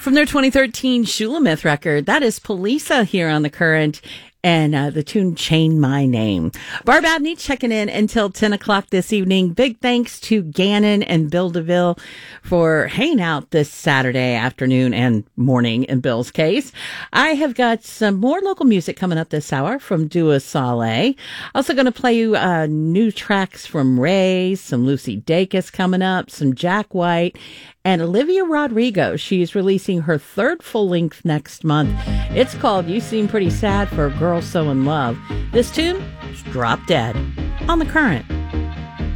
From their 2013 Shulamith record, that is Polisa here on The Current, and the tune Chain My Name. Barb Abney checking in until 10 o'clock this evening. Big thanks to Gannon and Bill DeVille for hanging out this Saturday afternoon and morning in Bill's case. I have got some more local music coming up this hour from Dua Saleh. Also going to play you new tracks from Ray, some Lucy Dacus coming up, some Jack White, and Olivia Rodrigo. She's releasing her third full-length next month. It's called You Seem Pretty Sad for a Girl So in Love. This tune is Drop Dead on The Current.